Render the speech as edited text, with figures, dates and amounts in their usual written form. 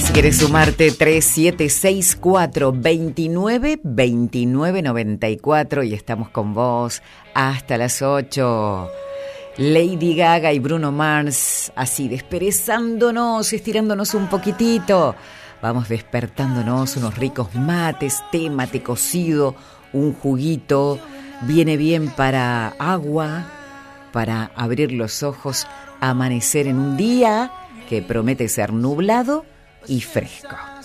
Si quieres sumarte, 3764 29 29 94 y estamos con vos hasta las 8. Lady Gaga y Bruno Mars, así desperezándonos, estirándonos un poquitito. Vamos despertándonos, unos ricos mates, té, mate cocido, un juguito. Viene bien para agua, para abrir los ojos, amanecer en un día que promete ser nublado y fresco.